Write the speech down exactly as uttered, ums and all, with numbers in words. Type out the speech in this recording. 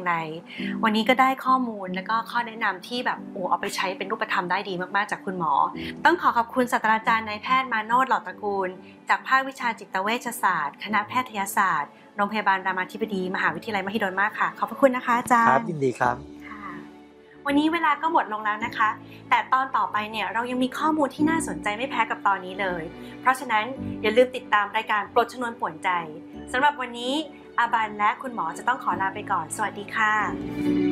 อย่างไรวันนี้ก็ได้ข้อมูลและก็ข้อแนะนำที่แบบโอ้เอาไปใช้เป็นรูปธรรมได้ดีมากๆจากคุณหมอต้องขอขอบคุณศาสตราจารย์นายแพทย์มาโนช หล่อตระกูลจากภาควิชาจิตเวชศาสตร์คณะแพทยศาสตร์โรงพยาบาลรามาธิบดีมหาวิทยาลัยมหิดลมากค่ะขอบพระคุณนะคะอาจารย์ครับยินดีครับวันนี้เวลาก็หมดลงแล้วนะคะแต่ตอนต่อไปเนี่ยเรายังมีข้อมูลที่น่าสนใจไม่แพ้กับตอนนี้เลยเพราะฉะนั้นอย่าลืมติดตามรายการปลดชนวนป่วนใจสำหรับวันนี้อาบันและคุณหมอจะต้องขอลาไปก่อนสวัสดีค่ะ